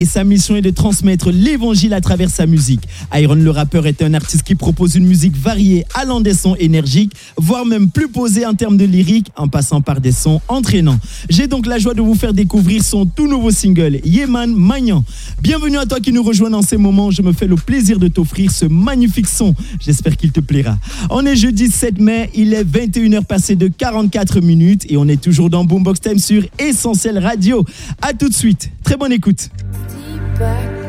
Et sa mission est de transmettre l'évangile à travers sa musique. Iron le rappeur est un artiste qui propose une musique variée, allant des sons énergiques, voire même plus posés en termes de lyrique, en passant par des sons entraînants. J'ai donc la joie de vous faire découvrir son tout nouveau single, Yeman Magnan. Bienvenue à toi qui nous rejoins dans ces moments. Je me fais le plaisir de t'offrir ce magnifique son. J'espère qu'il te plaira. On est jeudi 7 mai, il est 21h passé de 44 minutes et on est toujours dans Boombox Time sur Essentiel Radio. À tout de suite. Très bonne écoute. Back